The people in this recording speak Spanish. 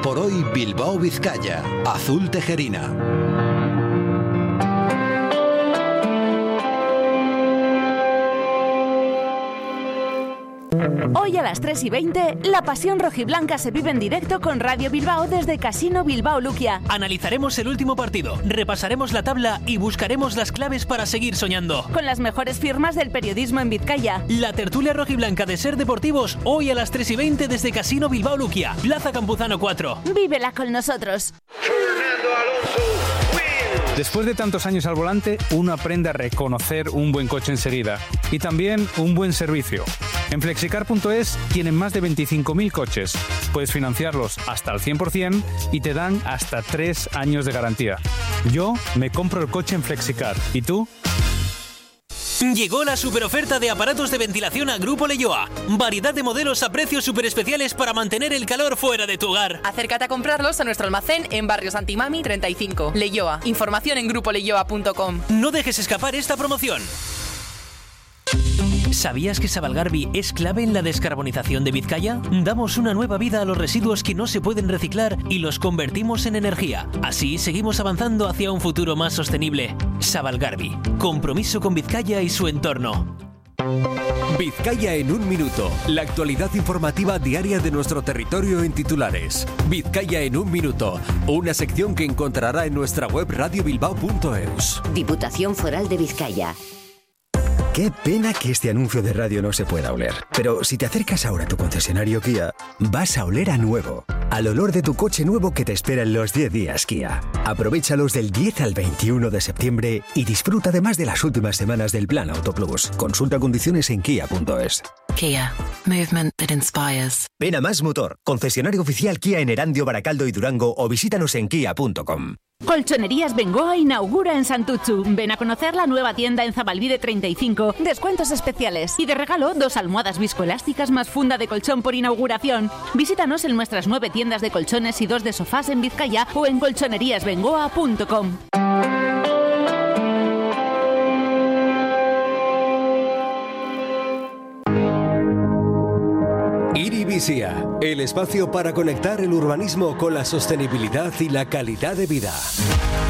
por hoy Bilbao Vizcaya, Azul Tejerina. Hoy a las 3:20, la pasión rojiblanca se vive en directo con Radio Bilbao desde Casino Bilbao Luquia. Analizaremos el último partido, repasaremos la tabla y buscaremos las claves para seguir soñando. Con las mejores firmas del periodismo en Vizcaya. La tertulia rojiblanca de Ser Deportivos, hoy a las 3:20 desde Casino Bilbao Luquia, Plaza Campuzano 4. Vívela con nosotros. Después de tantos años al volante, uno aprende a reconocer un buen coche enseguida y también un buen servicio. En Flexicar.es tienen más de 25.000 coches. Puedes financiarlos hasta el 100% y te dan hasta 3 años de garantía. Yo me compro el coche en Flexicar. ¿Y tú? Llegó la superoferta de aparatos de ventilación a Grupo Leioa. Variedad de modelos a precios super especiales para mantener el calor fuera de tu hogar. Acércate a comprarlos a nuestro almacén en Barrio Santimami 35. Leioa. Información en grupoleioa.com. No dejes escapar esta promoción. ¿Sabías que Sabalgarbi es clave en la descarbonización de Vizcaya? Damos una nueva vida a los residuos que no se pueden reciclar y los convertimos en energía. Así seguimos avanzando hacia un futuro más sostenible. Sabalgarbi, compromiso con Vizcaya y su entorno. Vizcaya en un minuto. La actualidad informativa diaria de nuestro territorio en titulares. Vizcaya en un minuto. Una sección que encontrará en nuestra web radiobilbao.eus. Diputación Foral de Vizcaya. Qué pena que este anuncio de radio no se pueda oler. Pero si te acercas ahora a tu concesionario Kia, vas a oler a nuevo. Al olor de tu coche nuevo que te espera en los 10 días Kia. Aprovéchalos del 10 al 21 de septiembre y disfruta además de las últimas semanas del Plan Autoplus. Consulta condiciones en kia.es. Kia. Movement that inspires. Ven a Más Motor, concesionario oficial Kia en Erandio, Baracaldo y Durango, o visítanos en kia.com. Colchonerías Bengoa inaugura en Santuchu. Ven a conocer la nueva tienda en Zabalbide 35. Descuentos especiales. Y de regalo, 2 almohadas viscoelásticas más funda de colchón por inauguración. Visítanos en nuestras 9 tiendas de colchones y 2 de sofás en Vizcaya o en colchoneríasbengoa.com. Iribisia, el espacio para conectar el urbanismo con la sostenibilidad y la calidad de vida.